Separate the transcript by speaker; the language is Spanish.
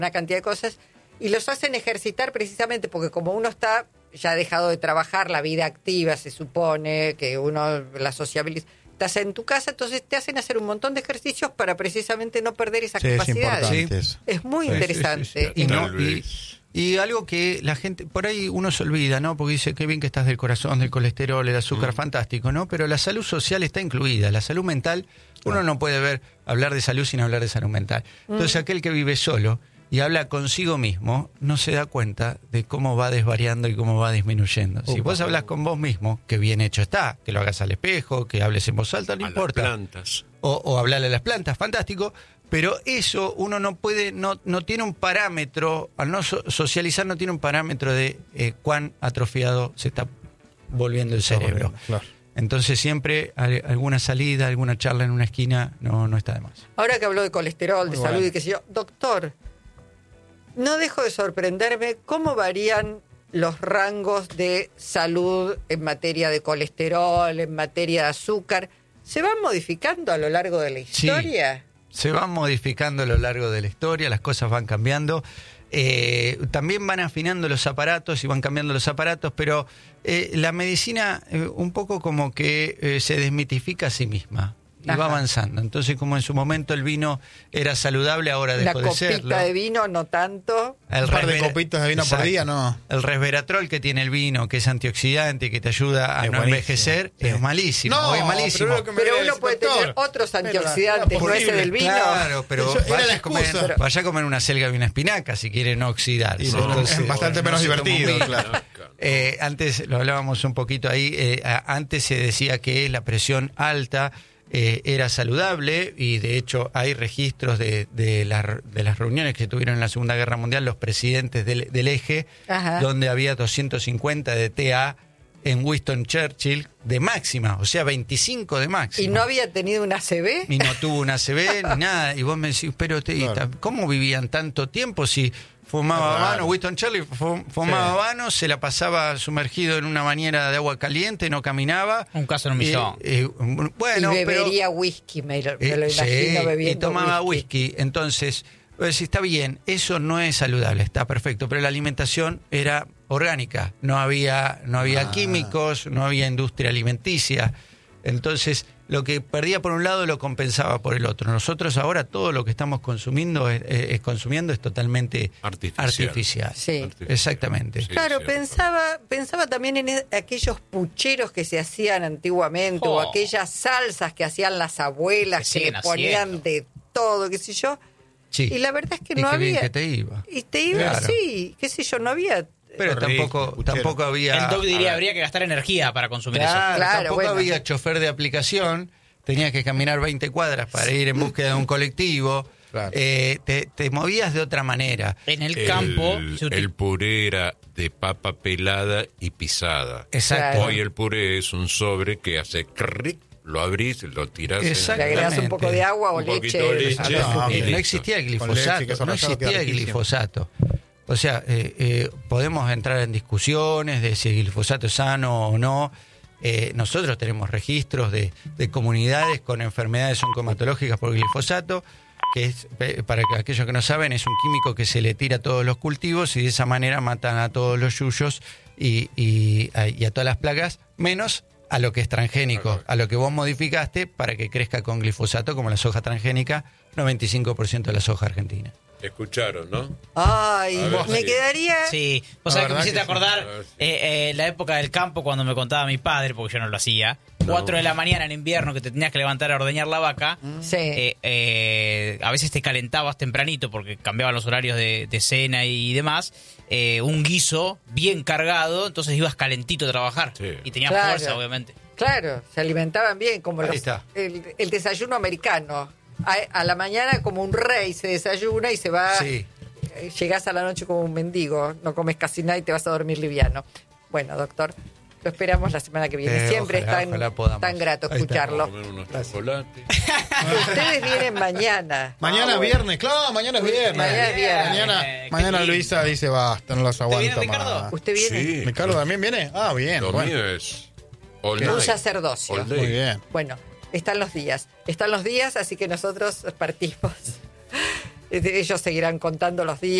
Speaker 1: una cantidad de cosas, y los hacen ejercitar precisamente porque como uno está ya dejado de trabajar, la vida activa se supone, que uno la sociabiliza, estás en tu casa, entonces te hacen hacer un montón de ejercicios para precisamente no perder esa capacidad. Es muy interesante.
Speaker 2: Y algo que la gente, por ahí uno se olvida, ¿no? Porque dice, qué bien que estás del corazón, del colesterol, el azúcar, fantástico, ¿no? Pero la salud social está incluida, la salud mental, uno no puede hablar de salud sin hablar de salud mental. Entonces aquel que vive solo y habla consigo mismo, no se da cuenta de cómo va desvariando y cómo va disminuyendo. Si vos hablas con vos mismo, que bien hecho está, que lo hagas al espejo, que hables en voz alta, no importa.
Speaker 3: Las plantas.
Speaker 2: O hablarle a las plantas, fantástico. Pero eso uno no puede, no tiene un parámetro, al no socializar no tiene un parámetro de cuán atrofiado se está volviendo el cerebro.
Speaker 4: Claro.
Speaker 2: Entonces siempre alguna salida, alguna charla en una esquina no está de más.
Speaker 1: Ahora que habló de colesterol, de salud y qué sé yo, doctor, no dejo de sorprenderme cómo varían los rangos de salud en materia de colesterol, en materia de azúcar. ¿Se van modificando a lo largo de la historia?
Speaker 2: Sí. Se van modificando a lo largo de la historia, las cosas van cambiando. También van afinando los aparatos y van cambiando los aparatos, pero la medicina un poco como que se desmitifica a sí misma y va avanzando. Entonces, como en su momento el vino era saludable, ahora dejó de serlo.
Speaker 1: La copita de vino, no tanto.
Speaker 4: Un par de copitas de vino por día, no.
Speaker 2: El resveratrol que tiene el vino, que es antioxidante y que te ayuda a no envejecer, es malísimo.
Speaker 4: No,
Speaker 2: es malísimo.
Speaker 1: Pero uno puede tener otros antioxidantes, no ese del vino.
Speaker 2: Claro, pero vaya a comer una selga y una espinaca si quiere no oxidarse.
Speaker 4: Es bastante menos divertido, claro.
Speaker 2: Antes, lo hablábamos un poquito ahí, antes se decía que la presión alta era saludable, y de hecho hay registros de las reuniones que tuvieron en la Segunda Guerra Mundial los presidentes del eje, donde había 250 de TA en Winston Churchill de máxima, o sea 25 de máxima.
Speaker 1: ¿Y no había tenido una ACV?
Speaker 2: Y no tuvo una ACV ni nada, y vos me decís, pero ¿cómo vivían tanto tiempo si fumaba habano? Winston Churchill fumaba habano, se la pasaba sumergido en una bañera de agua caliente, no caminaba.
Speaker 5: Un caso en un millón.
Speaker 1: Bueno, y bebería whisky, me lo imagino bebiendo
Speaker 2: y tomaba whisky. Entonces, si está bien, eso no es saludable, está perfecto, pero la alimentación era orgánica, no había químicos, no había industria alimenticia. Entonces, lo que perdía por un lado lo compensaba por el otro. Nosotros ahora todo lo que estamos consumiendo es totalmente artificial.
Speaker 1: Sí.
Speaker 2: Exactamente.
Speaker 3: Sí,
Speaker 1: claro,
Speaker 3: sí,
Speaker 1: pensaba también en aquellos pucheros que se hacían antiguamente, o aquellas salsas que hacían las abuelas, que le ponían de todo, qué sé yo.
Speaker 2: Sí.
Speaker 1: Y la verdad es que
Speaker 2: y
Speaker 1: no
Speaker 2: qué
Speaker 1: había.
Speaker 2: Bien que te iba.
Speaker 1: Y te iba,
Speaker 2: claro.
Speaker 1: Sí, qué sé yo, no había.
Speaker 2: Pero tampoco había.
Speaker 5: El doc diría, habría que gastar energía para consumir eso.
Speaker 1: Claro,
Speaker 2: tampoco había chofer de aplicación, tenías que caminar 20 cuadras para ir en búsqueda de un colectivo. Claro. Te movías de otra manera.
Speaker 5: En el campo
Speaker 3: el puré era de papa pelada y pisada.
Speaker 2: Exacto.
Speaker 3: Hoy el puré es un sobre que hace cric, lo abrís, lo tirás.
Speaker 1: Le agregás un poco de agua o leche.
Speaker 2: No existía el glifosato. No existía el glifosato. O sea, podemos entrar en discusiones de si el glifosato es sano o no. Nosotros tenemos registros de comunidades con enfermedades oncomatológicas por glifosato, que es, para aquellos que no saben, es un químico que se le tira a todos los cultivos y de esa manera matan a todos los yuyos y a todas las plagas, menos a lo que es transgénico, a lo que vos modificaste para que crezca con glifosato, como la soja transgénica, 95% de la soja argentina.
Speaker 3: Escucharon, ¿no?
Speaker 1: Ay, me quedaría...
Speaker 5: Sí, vos sabés que me hiciste acordar la época del campo cuando me contaba mi padre, porque yo no lo hacía. 4 de la mañana en invierno que te tenías que levantar a ordeñar la vaca.
Speaker 1: Sí.
Speaker 5: A veces te calentabas tempranito porque cambiaban los horarios de cena y demás. Un guiso bien cargado, entonces ibas calentito a trabajar. Sí. Y tenías fuerza, obviamente.
Speaker 1: Claro, se alimentaban bien, como el desayuno americano. A la mañana como un rey se desayuna y se va. Sí. Llegás a la noche como un mendigo, no comes casi nada y te vas a dormir liviano. Bueno, doctor, lo esperamos la semana que viene. Siempre es tan grato escucharlo. Ustedes vienen mañana.
Speaker 4: Mañana viernes, claro, mañana es viernes. Mañana Luisa dice, basta, no las aguanto más.
Speaker 1: ¿Usted viene?
Speaker 3: Sí.
Speaker 4: ¿Ricardo también viene? Ah, bien.
Speaker 3: Lo mío es
Speaker 1: un sacerdocio.
Speaker 4: Muy bien.
Speaker 1: Bueno, están los días, así que nosotros partimos. ellos seguirán contando los días.